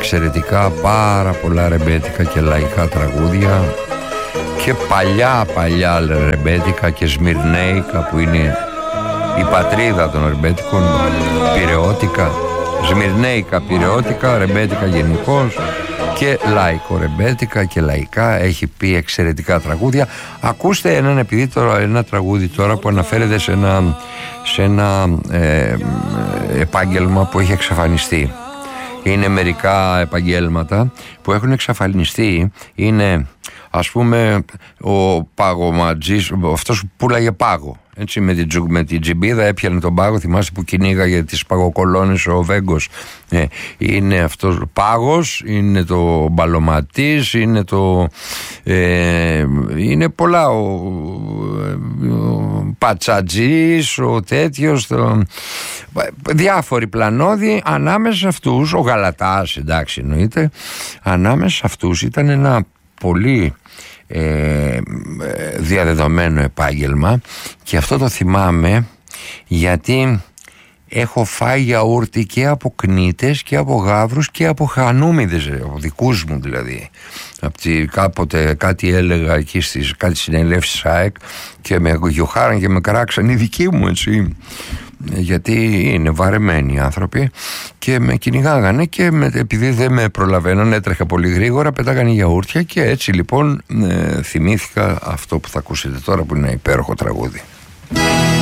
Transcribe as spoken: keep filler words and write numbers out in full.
εξαιρετικά πάρα πολλά ρεμπέτικα και λαϊκά τραγούδια και παλιά παλιά ρεμπέτικα και σμυρνέικα που είναι η πατρίδα των ρεμπέτικων, πειραιώτικα, σμυρνέικα, πειραιώτικα, ρεμπέτικα γενικώς και λαϊκό ρεμπέτικα και λαϊκά. Έχει πει εξαιρετικά τραγούδια. Ακούστε έναν, επειδή τώρα ένα τραγούδι τώρα που αναφέρεται σε ένα, σε ένα ε, επάγγελμα που έχει εξαφανιστεί. Είναι μερικά επαγγέλματα που έχουν εξαφανιστεί. Είναι, ας πούμε, ο παγωματζής, αυτός που πουλάγε πάγο. Έτσι, με την, με την τζιμπίδα έπιανε τον πάγο. Θυμάστε που κυνήγαγε τις παγοκολόνες ο Βέγκος. Ε, είναι αυτός ο πάγος, είναι το μπαλωματής, είναι το ε, είναι πολλά, ο, ο πατσατζής, ο τέτοιος, το, διάφοροι πλανώδη. Ανάμεσα σε αυτούς ο Γαλατάς, εντάξει εννοείται, ανάμεσα σε αυτούς ήταν ένα πολύ Ε, διαδεδομένο επάγγελμα, και αυτό το θυμάμαι γιατί έχω φάει γιαούρτι και από κνήτες και από γάβρους και από χανούμιδες, από δικούς μου δηλαδή. Από τη, κάποτε κάτι έλεγα εκεί στις κάτι συνελεύσεις ΑΕΚ και με γιοχάραν και με καράξαν οι δικοί μου, έτσι, γιατί είναι βαρεμένοι οι άνθρωποι και με κυνηγάγανε και με, επειδή δεν με προλαβαίναν, έτρεχα πολύ γρήγορα, πετάγανε γιαούρτια και έτσι λοιπόν ε, θυμήθηκα αυτό που θα ακούσετε τώρα, που είναι ένα υπέροχο τραγούδι.